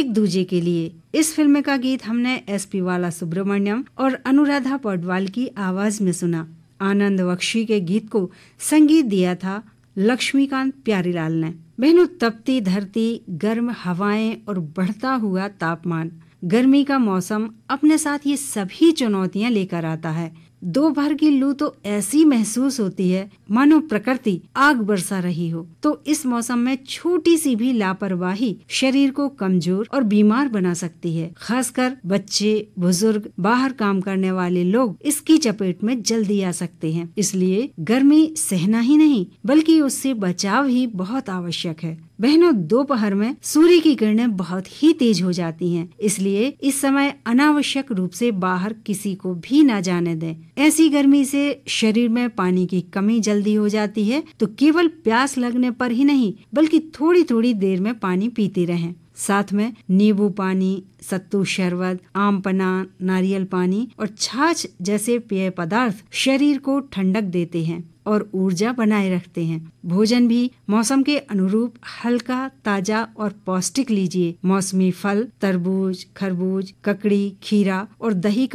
एक दूजे के लिए। इस फिल्म का गीत हमने SP बाला सुब्रमण्यम और अनुराधा पौडवाल की आवाज में सुना। आनंद बख्शी के गीत को संगीत दिया था लक्ष्मीकांत प्यारीलाल ने। बहनों, तपती धरती, गर्म हवाएं और बढ़ता हुआ तापमान, गर्मी का मौसम अपने साथ ये सभी चुनौतियां लेकर आता है। दोपहर की लू तो ऐसी महसूस होती है मानो प्रकृति आग बरसा रही हो। तो इस मौसम में छोटी सी भी लापरवाही शरीर को कमजोर और बीमार बना सकती है। खासकर बच्चे, बुजुर्ग, बाहर काम करने वाले लोग इसकी चपेट में जल्दी आ सकते हैं। इसलिए गर्मी सहना ही नहीं बल्कि उससे बचाव ही बहुत आवश्यक है। बहनों, दोपहर में सूर्य की किरणें बहुत ही तेज हो जाती हैं, इसलिए इस समय अनावश्यक रूप से बाहर किसी को भी न जाने दें। ऐसी गर्मी से शरीर में पानी की कमी जल्दी हो जाती है, तो केवल प्यास लगने पर ही नहीं बल्कि थोड़ी थोड़ी देर में पानी पीते रहें। साथ में नींबू पानी, सत्तू शरबत, आम पन्ना, नारियल पानी और छाछ जैसे पेय पदार्थ शरीर को ठंडक देते हैं और ऊर्जा बनाए रखते हैं। भोजन भी मौसम के अनुरूप हल्का, ताजा और पौष्टिक लीजिए। मौसमी फल, तरबूज, खरबूज, ककड़ी, खीरा और दही